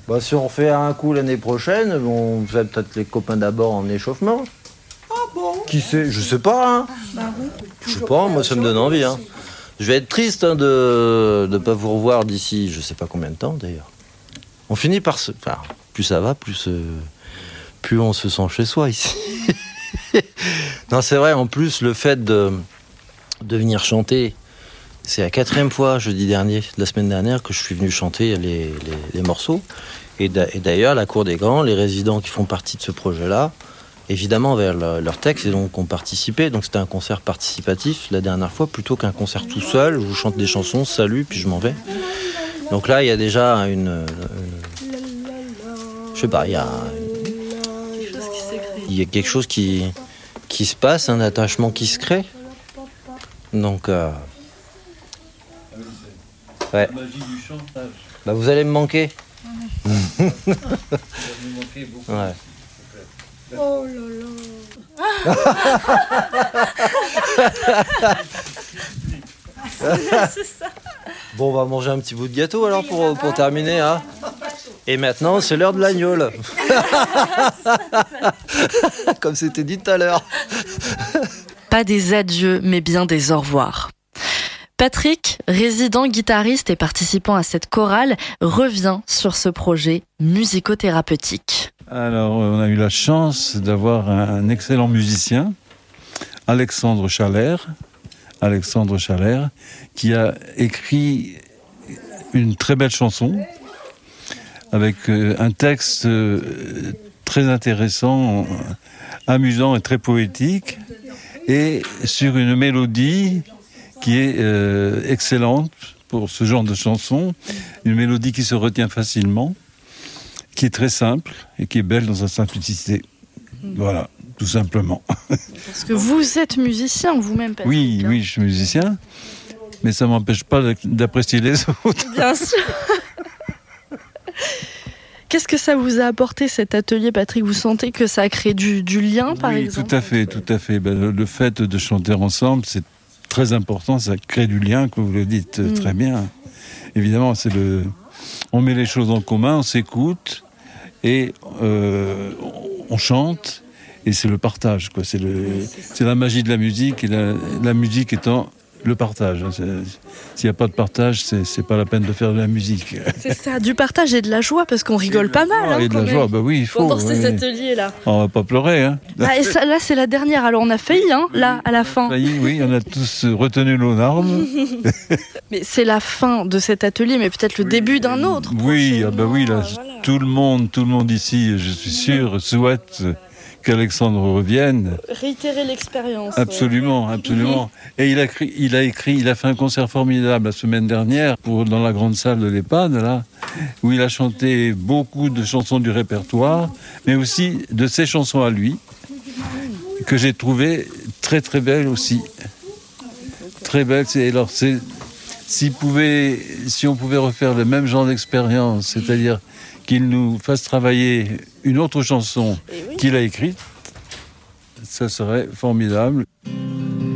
Bah, si on fait un coup l'année prochaine, on fait peut-être les copains d'abord en échauffement. Ah bon? Qui sait? Je sais pas, hein. Bah oui. Je sais pas, moi ça me donne envie, hein. Je vais être triste de ne pas vous revoir d'ici je sais pas combien de temps d'ailleurs. On finit par se... Enfin, plus ça va, plus on se sent chez soi ici. Non, c'est vrai, en plus, le fait de venir chanter, c'est la 4e fois, jeudi dernier, la semaine dernière, que je suis venu chanter les morceaux. Et d'ailleurs, la Cour des Grands, les résidents qui font partie de ce projet-là, évidemment, vers leur texte, et donc ont participé. Donc c'était un concert participatif la dernière fois, plutôt qu'un concert tout seul, où je chante des chansons, salut, puis je m'en vais. Donc là, il y a déjà je sais pas, il y a quelque chose qui se passe, un attachement qui se crée. Donc, ouais. La magie du chantage. Bah, vous allez me manquer. Vous allez me manquer beaucoup. Ouais. Oh là là. C'est ça. Bon, on va manger un petit bout de gâteau alors pour terminer, hein. Et maintenant, c'est l'heure de l'agnole. Comme c'était dit tout à l'heure. Pas des adieux, mais bien des au revoir. Patrick, résident guitariste et participant à cette chorale, revient sur ce projet musicothérapeutique. Alors, on a eu la chance d'avoir un excellent musicien, Alexandre Chalère, qui a écrit une très belle chanson avec un texte très intéressant, amusant et très poétique, et sur une mélodie qui est excellente pour ce genre de chanson, une mélodie qui se retient facilement, qui est très simple et qui est belle dans sa simplicité. Voilà, tout simplement. Parce que vous êtes musicien vous-même, Patrick. Oui, je suis musicien, mais ça ne m'empêche pas d'apprécier les autres. Bien sûr. Qu'est-ce que ça vous a apporté cet atelier, Patrick? Vous sentez que ça a créé du lien, par exemple? Oui, tout à fait. Le fait de chanter ensemble, c'est très important, ça crée du lien, comme vous le dites très bien. Évidemment, on met les choses en commun, on s'écoute et on chante, et c'est le partage, quoi. C'est la magie de la musique, et la musique étant le partage. S'il n'y a pas de partage, c'est pas la peine de faire de la musique. C'est ça, du partage et de la joie, parce qu'on rigole pas mal. Et de la joie, bah oui, il faut. Pendant ces ateliers-là. On va pas pleurer, hein. Et ça, là, c'est la dernière, alors on a failli, hein, là, à la fin. Oui, on a tous retenu nos larmes. Mais c'est la fin de cet atelier, mais peut-être le début d'un autre. Oui, là, voilà. Tout le monde ici, je suis sûr, souhaite qu'Alexandre revienne. Réitérer l'expérience. Absolument. Et il a fait un concert formidable la semaine dernière dans la grande salle de l'EHPAD, là, où il a chanté beaucoup de chansons du répertoire, mais aussi de ses chansons à lui, que j'ai trouvées très très belles aussi. Très belles. Alors, si on pouvait refaire le même genre d'expérience, c'est-à-dire qu'il nous fasse travailler une autre chanson qu'il a écrite, ça serait formidable.